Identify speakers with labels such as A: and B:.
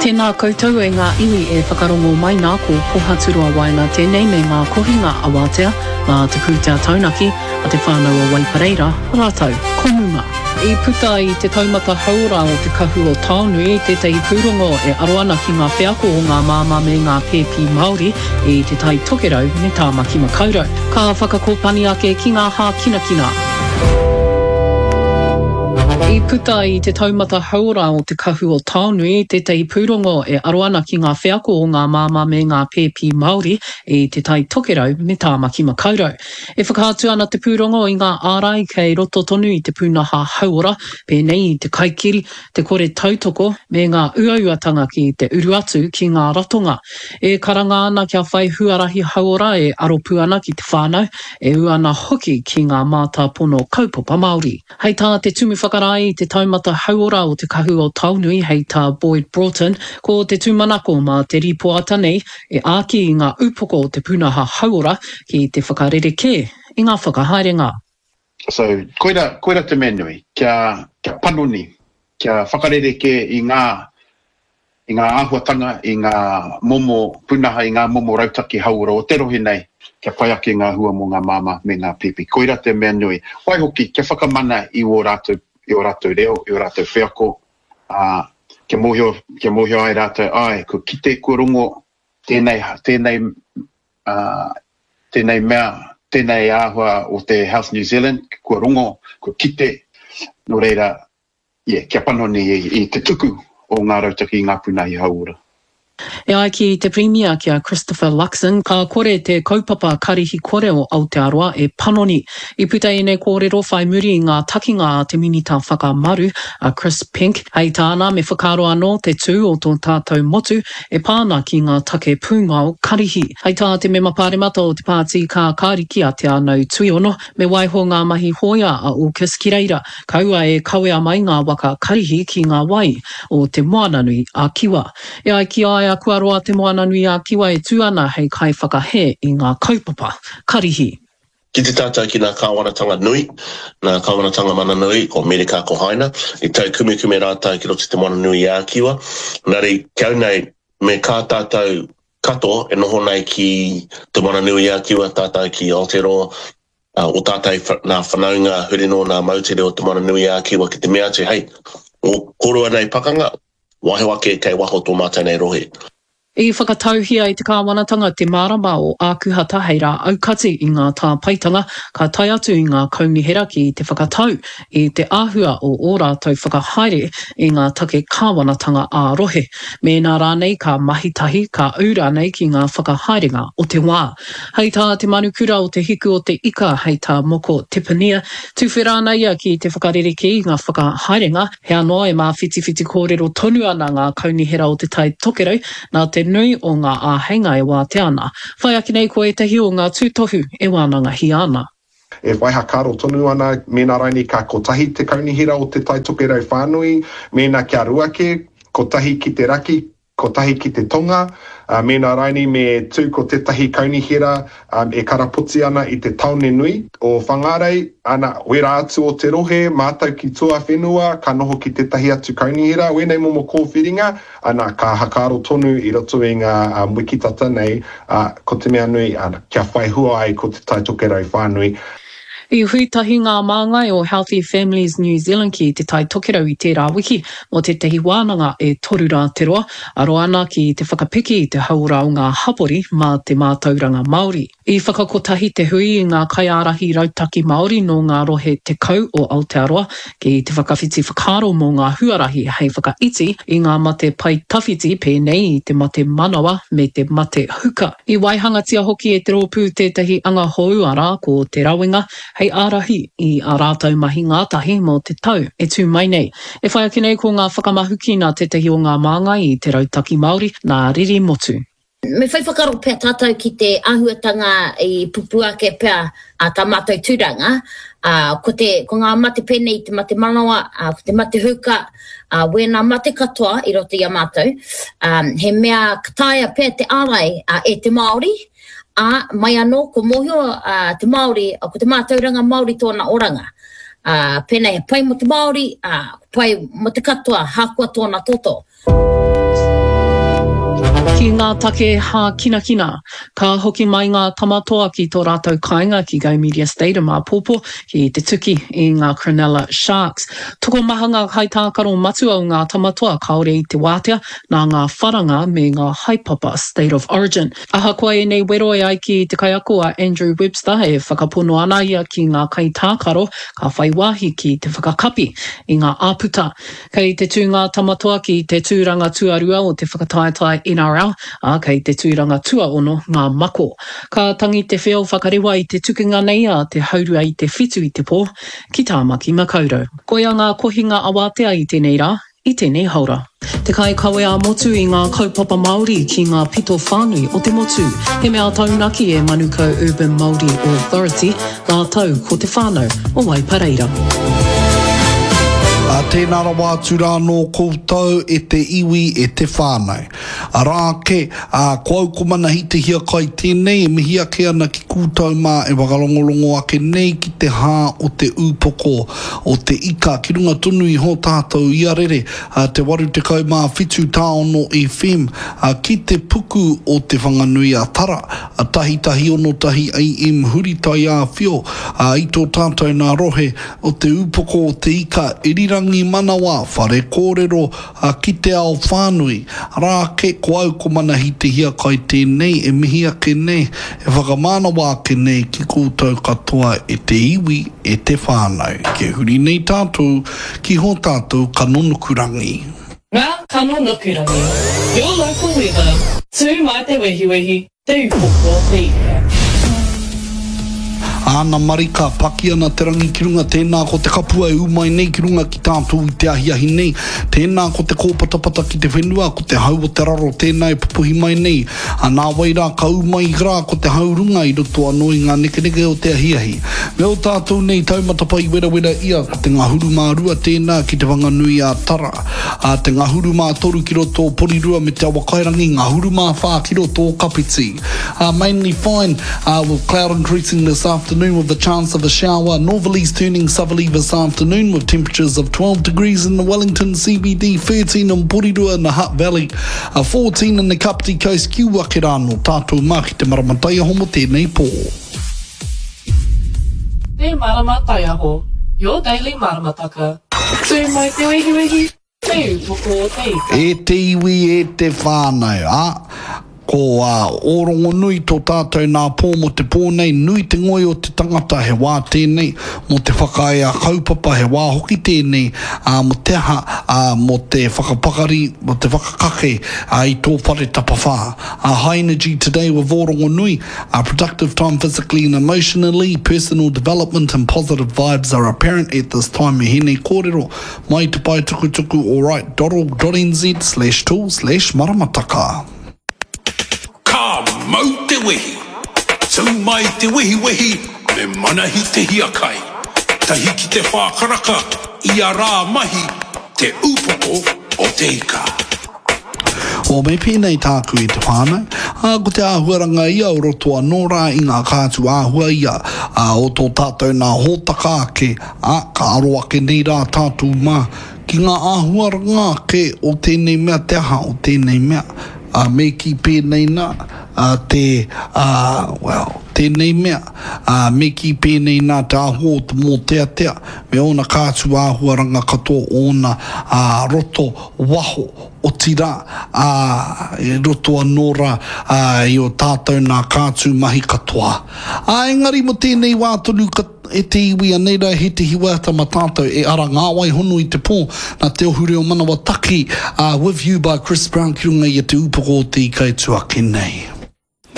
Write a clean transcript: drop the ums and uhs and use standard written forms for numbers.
A: Tēnā koutou e ngā iwi e whakarongo mai nā ko pohaturua waina tēnei me ngā kohinga awatea, ngā te pūtea taunaki, a te whānau o Waipareira, rātou, konunga. I puta i te taumata haura o te kahu o Tānui, tētahi pūrongo e aroana ki ngā whiako o ngā māma me ngā pēpi Māori i te tai tokerau me tāmaki makaurau. Ka whakakopani ake ki ngā hā kinakina. I puta i te taumata haura o te kahu o Tānui, tētahi pūrongo e aroana ki ngā whiako o ngā māma me ngā pēpi Māori i te tai tokerau me tāmaki makaurau. E whakaatu ana te pūrongo i ngā ārai kei roto tonu i te pūnaha haura, pēnei i te kaikiri, te kore tautoko me ngā uauatanga ki te uru atu ki ngā ratonga. E karanga ana kia whai huarahi haura e aropu ana ki te whānau, e uana hoki ki ngā mātāpono kaupapa Māori. Hei tā te tumu whakarai i te taumata haura o te kahu o Taunui hei tā Boyd Broughton, ko te tūmanako ma te ripoata nei e āki i ngā upoko o te pūnaha haura ki te whakarereke i ngā whakahaerenga.
B: So, koira te menui, kia panoni, kia whakarereke i ngā āhuatanga, i ngā momo pūnaha, i ngā momo rautaki haura o te rohi nei, kia whai ake ngā hua mo ngā māma me ngā pipi. Koira te menui, wai hoki, kia whakamana i o rātou reo, i o rātou whiako, kia mohio ai rātou, ko kite, ko rongo, tēnei mea, tēnei āhua o te Health New Zealand, ko rongo, ko kite, no reira, kia panoni i te tuku o ngā rautaki i ngā pūnahi haura.
A: E ai ki te Premier kia Christopher Luxon, ka kore te kaupapa karihi kore o Aotearoa e panoni. I puta i nei kōrero whai muri i ngā takinga a te minita whakamaru a Chris Pink. Hei tāna me whakaro anō te tū o tō tātou motu e pāna ki ngā take pūnga o karihi. Hei tā te mema pāremata o te pāti ka kāriki a te anau tuiono me waiho ngā mahi hoia a Aukus ki reira. Kaua e kawea mai ngā waka karihi ki ngā wai o te moananui a Kiwa. E ai ki ai a kuaroa te moananui a Kiwa e tūana hei kai whakahe i ngā kaupapa karihi.
C: Ki te tātou ki ngā kāwanatanga nui, ngā kāwanatanga mana nui, ko Merika ko Haina, i tau kume rātou ki roto te moananui a Kiwa. Nari, kiau nei, me kā tātou kato e noho nei ki te moananui a Kiwa, tātou ki Aotearoa, o tātou nā whanaunga hurino nā mautere o te moananui a Kiwa ki te mea te, hei, o korua nei pakanga, wahe wake kei waho tō mātai nei rohe.
A: I whakatauhia i te kāwanatanga te marama o ākuhata hei rā aukati i ngā tāpaitanga, ka tai atu i ngā kaunihera ki te whakatau i te āhua o ō rātou whakahaere i ngā take kāwanatanga ā-rohe. Mēnā rānei ka mahitahi, ka ura nei ki ngā whakahaerenga o te wā. Hei tā te manukura o te hiku o te ika hei tā moko tepania, tuwhera nei ki te whakarereke i ngā whakahaerenga, he anoa e mā whiti kōrero tonu ana ngā kaunihera o te tai tokerau, nā te nui o ngā āhenga e wā te ana. Whai aki nei ko e tehi o ngā tūtohu e wānanga hi ana.
D: E waiha karo tonu ana, mēnā raini ka kotahi te kaunihira o te tai tokerau whānui, mēnā kia ruake, kotahi ki te raki, kotahi ki te tonga, mēnā raini me tū ko tetahi kaunihira e karaputi ana i te taone nui o whangarei, ana wera atu o te rohe, mātau ki tua whenua, ka noho ki tetahi atu kaunihira, wenei momo kōwhiringa, ana ka hakaro tonu i roto i ngā wikitata nei, ko te mea nui, kia whai hua ai ko te tai tokerau whānui.
A: I huitahi ngā māngai o Healthy Families New Zealand ki te tai tokerau i tērā wiki mo te tehi wānanga e toru rā te roa, aro ana ki te whakapiki i te haura o ngā hapori mā te mātauranga Māori. I whakakotahi te hui i ngā kaiārahi rautaki Māori no ngā rohe te kau o Aotearoa ki te whakawhiti whakaro mō ngā huarahi hei whakaiti i ngā mate pai tawhiti pēnei i te mate manawa me te mate huka. I waihangatia hoki e te rōpū tētahi anga houara ko te rawinga, hei ārahi i a rātou mahi ngātahi mō te tau e tū mai nei. E whai ake nei ko ngā whakamahuki nā tētahi o ngā māngai i te rautaki Māori nā riri motu.
E: Me whai whakaro pēr tātou ki te āhuatanga i pupuake pēr a tā mātou tūranga, ko ngā mate pēnei te mate manawa, ko te mate huka, wēnā mate katoa i roto i a mātou, he mea kataia pēr te ārai e te Māori, mai anō ko mohio te Māori, ko te mātauranga Māori tōna oranga. Pēnei pai mo te Māori, pai mo te katoa, hākua tōna toto.
A: Ki ngā take hā kina kina, ka hoki mai ngā tamatoa ki tō rātou kāinga ki Go Media Stadium a Pōpō ki te tuki I ngā Cronulla Sharks. Toko maha ngā haitākaro matu au ngā tamatoa kaore I te wātea nā ngā wharanga me ngā haipapa State of Origin. Aha koa e nei wero e ai ki te kaiako a Andrew Webster e whakapono ana ia ki ngā kaitākaro ka whai wāhi ki te whakakapi I ngā āputa. Kei te tū ngā tamatoa ki te tūranga tuarua o te whakataetai NRL a kei te tūranga tua ono ngā mako. Ka tangi te wheo whakarewa I te tukinga nei a te haurua I te whitu I te pō, ki tāmaki makaurau. Koia ngā kohinga awatea I tēnei rā, I tēnei haura. Te kai kawe a motu I ngā kaupapa Māori ki ngā pito whānui o te motu. He mea taunaki e Manukau Urban Māori Authority, ngā tau ko te whānau o Waipareira.
F: Tēnā rawa tura no koutou e te iwi e te whānau. A rā ke, kouau ko mana hi te hia kai tēnei, e mihia ke ana ki koutou mā e wakalongolongo ake nei ki te hā o te upoko o te ika. Ki runga tonu I ho tātou iarere, te waru te kau mā whitu tāono FM, ki te puku o te whanganui a tara, tahi ono tahi AM huri tai a whio, I tō tātou nā rohe o te upoko o te ika, irirangi manawa, whare kōrero, ki te ao whānui. Rā ke koau ko mana hi te hia kai tēnei, e mihia ke nei, e whakamanawa ke nei ki koutou katoa e te iwi e te whānau. Ke huri nei tātou, ki ho tātou kanonokurangi.
A: Ngā kanonokurangi. Your local weather. Tū mai te wehiwehi, te upoko te ika.
F: Ana marika paki ana te rangi ki runga tēnā ko te kapua e umai nei ki runga ki tātou I te ahiahi nei. Tēnā ko te kōpatapata ki te whenua, ko te hau o te raro tēnā e pupuhi mai nei. Nā waira ka umai grā ko te haurunga I roto anō I ngā nekeneke o te ahiahi. Me o tātou nei taumata pai wera ia ko te ngahuru mā rua tēnā ki te whanganui a tara. Te ngahuru mā toru ki roto porirua me te awakairangi, ngahuru mā whā ki roto kapiti. Mainly fine with cloud increasing this afternoon with a chance of a shower. Northerlies turning southerly this afternoon with temperatures of 12 degrees in the Wellington CBD, 13 in Porirua in the Hutt Valley, 14 in the Kapiti Coast, ki wake rāno tātou mā ki te maramatai homo tēnei pō.
A: Te maramatai aho, your daily maramataka. Tū mai te wehiwehi, te upoko te ika.
F: E te iwi e te whānau, ko orongo nui tō tātou nā pō mo te pōnei, nui te ngoi o te tangata he wā tēnei, mo te whakae a kaupapa he wā hoki tēnei, mo te aha, mo te whakapakari, mo te whakakake, I tō whare tapawha. High energy today with orongo nui, productive time physically and emotionally, personal development and positive vibes are apparent at this time. Me hene kōrero, mai te pai tukutuku, alright.org.nz/tool/maramataka.
G: Ka mau te wehi, tau mai te wehi, me manahi te hiakai. Tahi ki te whākaraka, I a rā mahi, te upoko o te ika.
F: O me pēnei tāku I te whānau, ko te āhuaranga ia o roto anō rā I ngā kātu āhua ia, o tō tātou nā hōtaka ake, ka aro ake nei rā tātou mā, ki ngā āhuaranga ake o tēnei mea te aha o tēnei mea. Me ki pēnei nā, tēnei mea, me ki pēnei nā te aho te mō tea, me ona kātu āhuaranga katoa ona roto waho o tira, roto anora I o tātou nā kātu mahi katoa. Engari mo tēnei wātonu e te iwi aneira he te hiwata ma tātou e ara ngā wai hono I te pō na te ohuri o manawa taki with you by Chris Brown ki runga I te upoko o te ikai tuake nei.